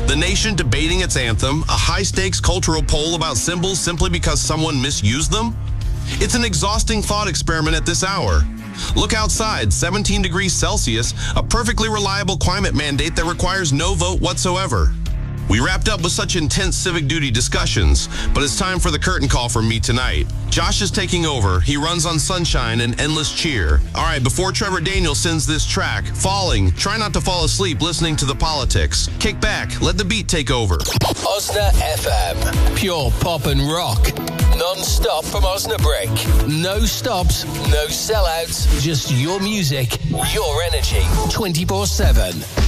The nation debating its anthem, a high-stakes cultural poll about symbols simply because someone misused them? It's an exhausting thought experiment at this hour. Look outside, 17 degrees Celsius, a perfectly reliable climate mandate that requires no vote whatsoever. We wrapped up with such intense civic duty discussions, but it's time for the curtain call from me tonight. Josh is taking over. He runs on sunshine and endless cheer. All right, before Trevor Daniel sends this track, Falling, try not to fall asleep listening to the politics. Kick back, let the beat take over. Osna FM, pure pop and rock. Non-stop from Osnabrück. No stops, no sellouts, just your music, your energy, 24/7.